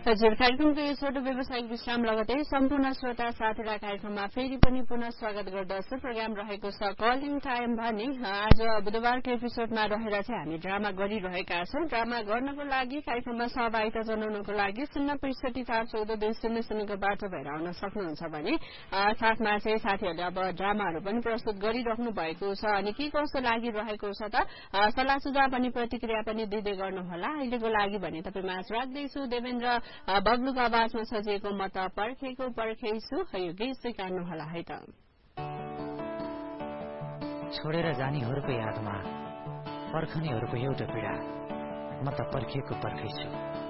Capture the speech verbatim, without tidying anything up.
हजुर, कार्यक्रमको यो छोटो व्यावसायिक विश्राम लगतै सम्पूर्ण श्रोता साथीलाई कार्यक्रममा फेरि पनि पुनः स्वागत गर्दछु। प्रोग्राम रहेको छ कलिङ टाइम भने आज बुधबारको एपिसोडमा रहेर चाहिँ हामी ड्रामा गरिरहेका छौं। ड्रामा गर्नको लागि कार्यक्रममा सहभागिता जनाउनको लागि शून्य पैसठी चार चौध दुई शून्य शून्यको बाटो भएर आउन सक्नुहुन्छ भने साथमा चाहिँ साथीहरूले अब ड्रामाहरू पनि प्रस्तुत गरिराख्नु भएको छ अनि के कस्तो लागिरहेको छ त सल्लाह सुझाव पनि प्रतिक्रिया पनि दिँदै गर्नुहोला। अहिलेको लागि भने तपाईँ माझ राख्दैछु देवेन्द्र बग्लुको आवाजमा सजिएको म त पर्खेको पर्खेछु यो गीत स्वीकार्नुहोला है त। छोडेर जानेहरूको यादमा पर्खनेहरूको एउटा पीडा म त पर्खेको पर्खेछु।